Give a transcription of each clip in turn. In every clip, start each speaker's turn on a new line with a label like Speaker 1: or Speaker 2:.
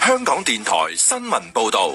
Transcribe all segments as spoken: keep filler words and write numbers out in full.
Speaker 1: 香港電台新聞報道。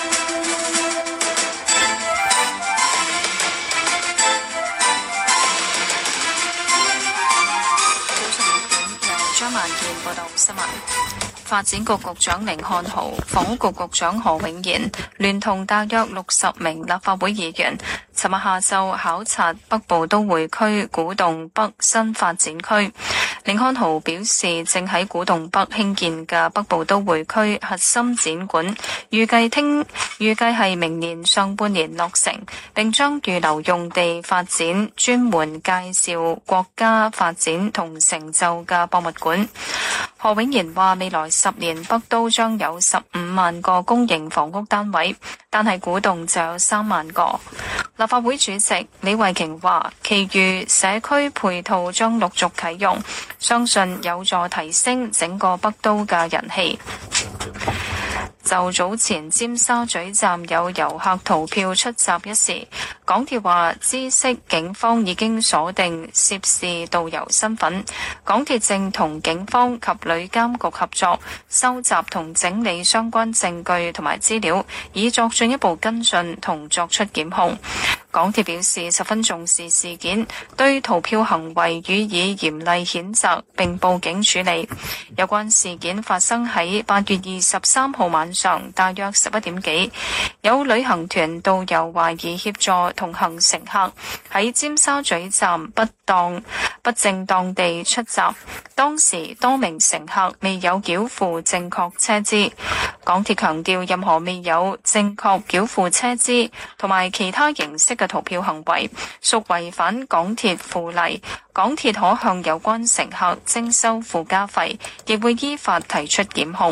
Speaker 2: 張萬健報道新聞。發展局局長甯漢豪、房屋局局長何永賢聯同大約六十名立法會議員，尋日下晝考察北部都會區古洞北新發展區。甯漢豪表示，正喺古洞北興建嘅北部都會區核心展館，預計聽預計係明年上半年落成，並將預留用地發展專門介紹國家發展同成就嘅博物館。何永賢話：未來十年北都將有十五萬個公營房屋單位，但係古洞就有三萬個。立法會主席李慧瓊話：其餘社區配套將陸續啟用，相信有助提升整個北都嘅人氣。就早前尖沙咀站有遊客逃票出閘一事，港鐵話知悉警方已經鎖定涉事導遊身份，港鐵正同警方及旅監局合作，收集同整理相關證據同埋資料，以作進一步跟進同作出檢控。港鐵表示十分重視事件，對逃票行為予以嚴厲譴責並報警處理。有關事件發生喺八月二十三號晚上大約十一點幾，有旅行團導遊懷疑協助同行乘客喺尖沙咀站不當不正當地出閘，當時多名乘客未有繳付正確車資。港鐵強調，任何未有正確繳付車資同埋其他形式嘅逃票行為屬違反港鐵附例，港鐵可向有關乘客徵收附加費，亦會依法提出檢控。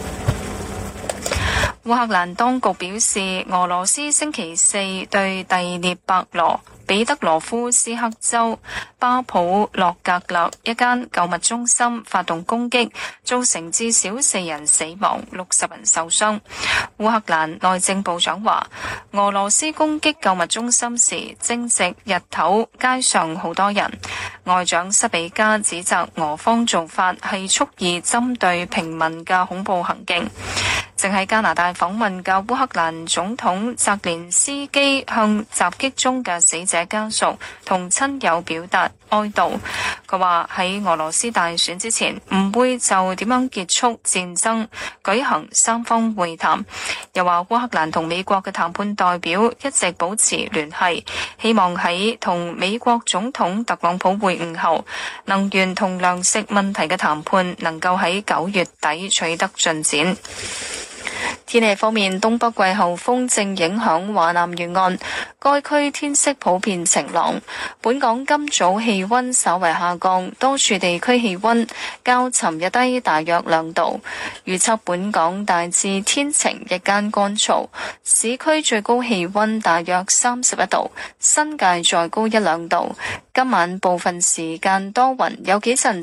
Speaker 2: 烏克蘭當局表示，俄羅斯星期四對第聶伯羅彼得羅夫斯克州巴普洛格勒一間購物中心發動攻擊，造成至少四人死亡，六十人受傷。烏克蘭內政部長話，俄羅斯攻擊購物中心時正值日頭，街上好多人。外長塞比加指責俄方做法係蓄意針對平民嘅恐怖行徑。正喺加拿大訪問嘅烏克蘭總統澤連斯基向襲擊中嘅死者家屬同親友表達哀悼。佢話喺俄羅斯大選之前唔會就點樣結束戰爭舉行三方會談。又話烏克蘭同美國嘅談判代表一直保持聯繫，希望喺同美國總統特朗普會晤後，能源同糧食問題嘅談判能夠喺九月底取得進展。天氣方面，東北季候風正影響華南沿岸，該區天色普遍晴朗。本港今早氣溫稍為下降，多處地區氣溫較尋日低大約兩度。預測本港大致天晴，日間乾燥，市區最高氣溫大約三十一度，新界再高一兩度。今晚部分時間多雲，有幾陣